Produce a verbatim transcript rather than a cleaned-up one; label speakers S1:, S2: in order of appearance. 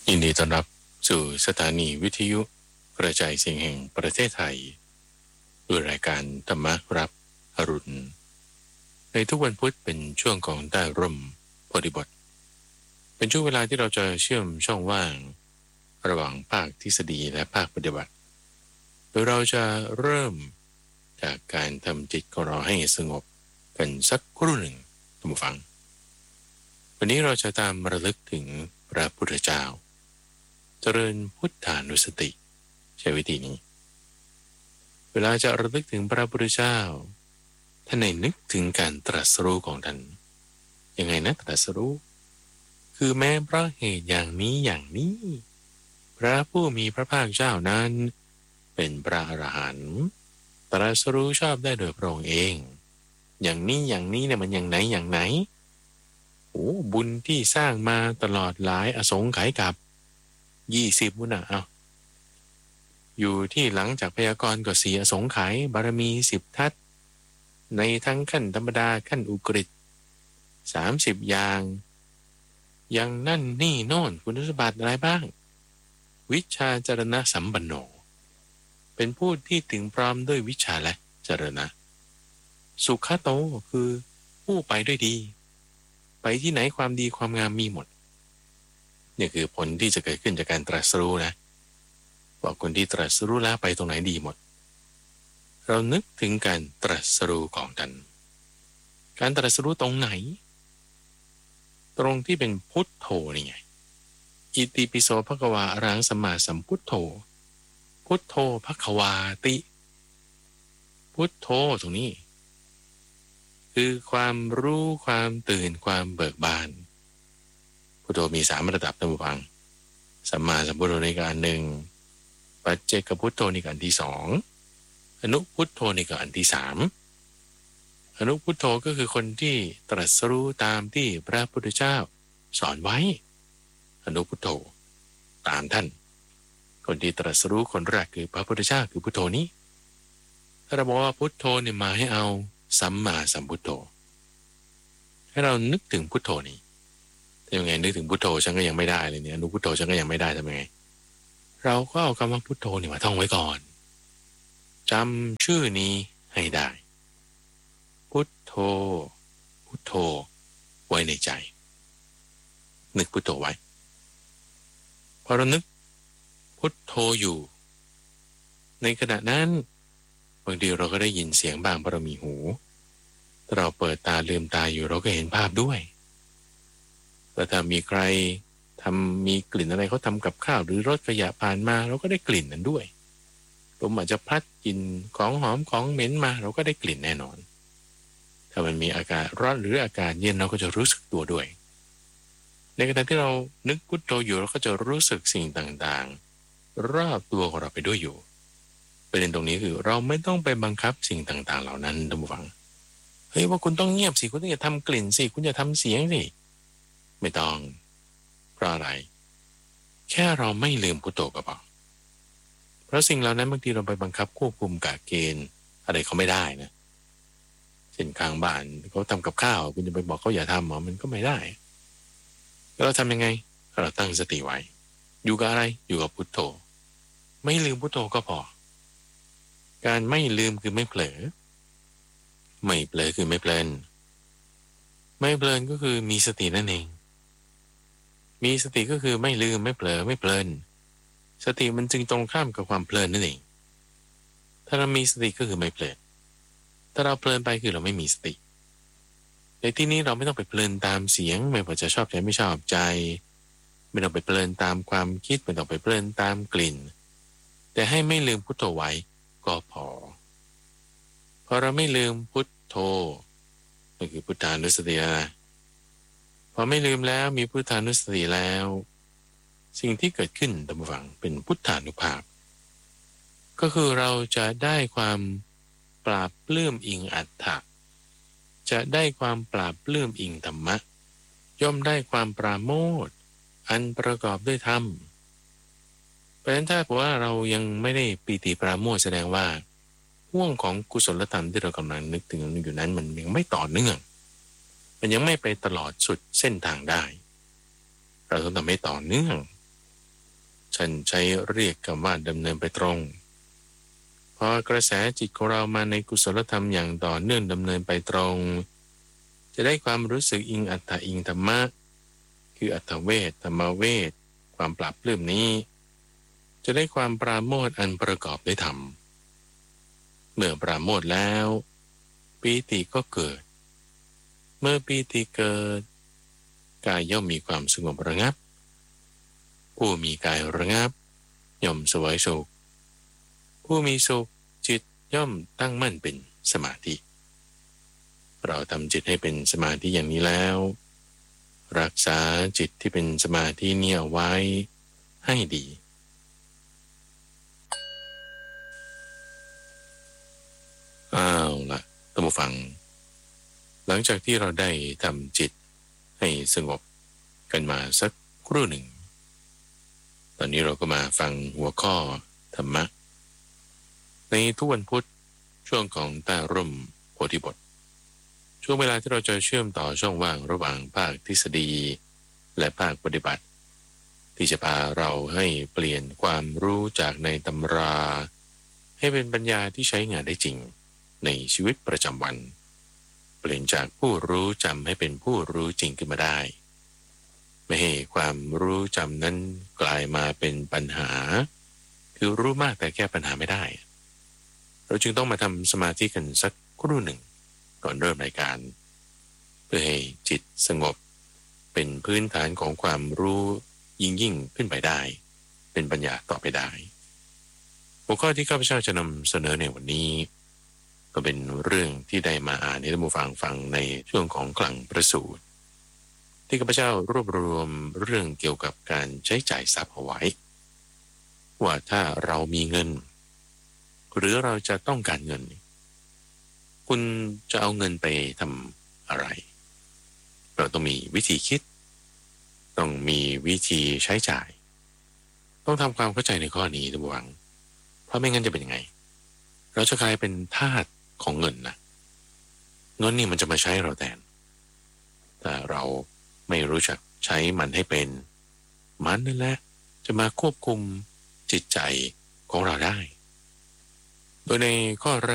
S1: ยินดีต้อนรับสู่สถานีวิทยุกระจายเสียงแห่งประเทศไทยด้วยรายการธรรมรับอรุณในทุกวันพุธเป็นช่วงของใต้ร่มโพธิบทเป็นช่วงเวลาที่เราจะเชื่อมช่องว่างระหว่างภาคทฤษฎีและภาคปฏิบัติโดยเราจะเริ่มจากการทำจิตของเราให้สงบกันสักครู่หนึ่งท่านผู้ฟังวันนี้เราจะตามระลึกถึงพระพุทธเจ้าเจริญพุทธานุสติใช้วิธีนี้เวลาจะระลึกถึงพระพุทธเจ้าท่านให้นึกถึงการตรัสรู้ของท่านยังไงนะตรัสรู้คือแม้เพราะเหตุอย่างนี้อย่างนี้พระผู้มีพระภาคเจ้านั้นเป็นพระอรหันต์ตรัสรู้ชอบได้โดยพระองค์เองอย่างนี้อย่างนี้เนี่ยมันอย่างไหนอย่างไหนโอ้บุญที่สร้างมาตลอดหลายอสงไขยกับยี่สิบบุญอ่ะเอาอยู่ที่หลังจากพยากรณ์ก็เสียสงไขยบารมีสิบทัศในทั้งขั้นธรรมดาขั้นอุกฤษสามสิบอย่างยังนั่นนี่โน่นคุณสมบัติอะไรบ้างวิชาจรณะสัมปันโนเป็นผู้ที่ถึงพร้อมด้วยวิชาและจรณะสุขโตคือผู้ไปด้วยดีไปที่ไหนความดีความงามมีหมดนี่คือผลที่จะเกิดขึ้นจากการตรัสรู้นะว่าคนที่ตรัสรู้แล้วไปตรงไหนดีหมดเรานึกถึงการตรัสรู้ของท่านการตรัสรู้ตรงไหนตรงที่เป็นพุทโธนี่ไงอิติปิโสภควาอรหังสัมมาสัมพุทโธพุทโธภควาติพุทโธตรงนี้คือความรู้ความตื่นความเบิกบานพุทโธมีสามระดับท่านผู้ฟังสัมมาสัมพุทโธในการหนึ่งปัจเจกพุทโธในการที่สองอนุพุทโธในการที่สามอนุพุทโธก็คือคนที่ตรัสรู้ตามที่พระพุทธเจ้าสอนไว้อนุพุทโธตามท่านคนที่ตรัสรู้คนแรกคือพระพุทธเจ้าคือพุทโธนี้ถ้าเราบอกว่าพุทโธเนี่ยมาให้เอาสัมมาสัมพุทโธให้เรานึกถึงพุทโธนี้ยังไงนึกถึงพุทโธฉันก็ยังไม่ได้เลยเนี่ยอนุพุทโธฉันก็ยังไม่ได้ทำยังไงเราก็เอาคำว่าพุทโธนี่มาท่องไว้ก่อนจำชื่อนี้ให้ได้พุทโธพุทโธไว้ในใจนึกพุทโธไว้พอเรานึกพุทโธอยู่ในขณะนั้นบางทีเราก็ได้ยินเสียงบางเพราะเรามีหูเราเปิดตาลืมตาอยู่เราก็เห็นภาพด้วยแต่ถ้ามีใครทำมีกลิ่นอะไรเขาทำกับข้าวหรือรถขยะผ่านมาเราก็ได้กลิ่นนั้นด้วยลมอาจจะพัดกลิ่นของหอมของเหม็นมาเราก็ได้กลิ่นแน่นอนถ้ามันมีอากาศร้อนหรืออากาศเย็นเราก็จะรู้สึกตัวด้วยในขณะที่เรานึกพุทโธอยู่เราก็จะรู้สึกสิ่งต่างๆรอบตัวของเราไปด้วยอยู่ประเด็นตรงนี้คือเราไม่ต้องไปบังคับสิ่งต่างๆเหล่านั้นท่านผู้ฟังเฮ้ยว่าคุณต้องเงียบสิคุณต้องอย่าทำกลิ่นสิคุณอย่าทำเสียงสิไม่ต้องเพราะอะไรแค่เราไม่ลืมพุทโธก็พอเพราะสิ่งเหล่านั้นบางทีเราไปบังคับควบคุมกะเกณฑ์อะไรเขาไม่ได้นะเช่นข้างบ้านเขาทำกับข้าวคุณจะไปบอกเขาอย่าทำหรอมันก็ไม่ได้แล้วเราทำยังไงเราตั้งสติไว้อยู่กับอะไรอยู่กับพุทโธไม่ลืมพุทโธก็พอการไม่ลืมคือไม่เผลอไม่เผลอคือไม่เพลินไม่เพลินก็คือมีสตินั่นเองมีสติก็คือไม่ลืมไม่เผลอไม่เพลินสติมันจึงตรงข้ามกับความเพลินนั่นเองถ้าเรามีสติก็คือไม่เพลินถ้าเราเพลินไปคือเราไม่มีสติในที่นี้เราไม่ต้องไปเพลินตามเสียงไม่ว่าจะชอบใจไม่ชอบใจไม่ต้องไปเพลินตามความคิดไม่ต้องไปเพลินตามกลิ่นแต่ให้ไม่ลืมพุทโธไว้ก็พอพอเราไม่ลืมพุทโธนั่นคือพุทธานุสตินะพอไม่ลืมแล้วมีพุทธานุสติแล้วสิ่งที่เกิดขึ้นตามฝังเป็นพุทธานุภาพก็คือเราจะได้ความปราบปลื้มอิงอัตถะจะได้ความปราบปลื้มอิงธรรมะย่อมได้ความปราโมทย์อันประกอบด้วยธรรมเพราะฉะนั้นถ้าบอกว่าเรายังไม่ได้ปีติปราโมทย์แสดงว่าห่วงของกุศลธรรมที่เรากำลังนึกถึงอยู่นั้นมันยังไม่ต่อเนื่องมันยังไม่ไปตลอดสุดเส้นทางได้เราต้องทำให้ต่อเนื่องฉันใช้เรียกคำว่าดำเนินไปตรงพอกระแสจิตของเรามาในกุศลธรรมอย่างต่อเนื่องดำเนินไปตรงจะได้ความรู้สึกอิงอัตถะอิงธรรมะคืออัตถเวทธรรมเวทความปรับปลื้มนี้จะได้ความปราโมทย์อันประกอบด้วยธรรมเมื่อปราโมทย์แล้วปีติก็เกิดเมื่อปีติเกิดกายย่อมมีความสงบระงับผู้มีกายระงับย่อมเสวยสุขผู้มีสุขจิตย่อมตั้งมั่นเป็นสมาธิเราทำจิตให้เป็นสมาธิอย่างนี้แล้วรักษาจิตที่เป็นสมาธินี้เอาไว้ให้ดีอ้าวล่ะท่านผู้ฟังหลังจากที่เราได้ทำจิตให้สงบกันมาสักครู่หนึ่งตอนนี้เราก็มาฟังหัวข้อธรรมะในทุกวันพุธช่วงของใต้ร่มโพธิบทช่วงเวลาที่เราจะเชื่อมต่อช่องว่างระหว่างภาคทฤษฎีและภาคปฏิบัติที่จะพาเราให้เปลี่ยนความรู้จากในตำราให้เป็นปัญญาที่ใช้งานได้จริงในชีวิตประจำวันเปลี่ยนจากผู้รู้จำให้เป็นผู้รู้จริงขึ้นมาได้ไม่ให้ความรู้จำนั้นกลายมาเป็นปัญหาคือรู้มากแต่แก้ปัญหาไม่ได้เราจึงต้องมาทำสมาธิกันสักครู่หนึ่งก่อนเริ่มรายการเพื่อให้จิตสงบเป็นพื้นฐานของความรู้ยิ่งยิ่งขึ้นไปได้เป็นปัญญาต่อไปได้หัวข้อที่ข้าพเจ้าจะนำเสนอในวันนี้ก็เป็นเรื่องที่ได้มาอ่านให้ท่านผู้ฟังฟังในช่วงของกลั่งประสูตรที่ข้าพเจ้ารวบรวมเรื่องเกี่ยวกับการใช้จ่ายทรัพย์เอาไว้ว่าถ้าเรามีเงินหรือเราจะต้องการเงินคุณจะเอาเงินไปทำอะไรเราต้องมีวิธีคิดต้องมีวิธีใช้จ่ายต้องทำความเข้าใจในข้อนี้ท่านผู้ฟังเพราะไม่งั้นจะเป็นยังไงเราจะกลายเป็นทาสของเงินนะเงินนี่มันจะมาใช้เราแทนแต่เราไม่รู้จักใช้มันให้เป็นมันนั่นแหละจะมาควบคุมจิตใจของเราได้โดยในข้อแร